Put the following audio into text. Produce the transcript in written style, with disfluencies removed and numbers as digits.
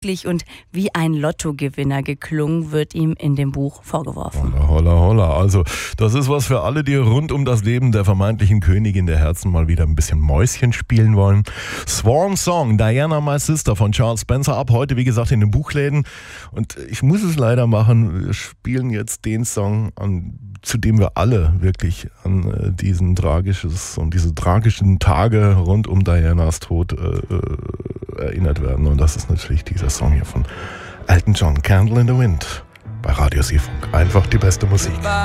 und wie ein Lottogewinner geklungen, wird ihm in dem Buch vorgeworfen. Holla, holla, holla. Also, das ist was für alle, die rund um das Leben der vermeintlichen Königin der Herzen mal wieder ein bisschen Mäuschen spielen wollen. Swan Song, Diana My Sister von Charles Spencer, ab heute, wie gesagt, in den Buchläden. Und ich muss es leider machen, wir spielen jetzt den Song, zu dem wir alle wirklich an diese tragischen Tage rund um Dianas Tod erinnert werden. Und das ist natürlich dieser Song hier von Elton John, Candle in the Wind, bei Radio Seefunk. Einfach die beste Musik.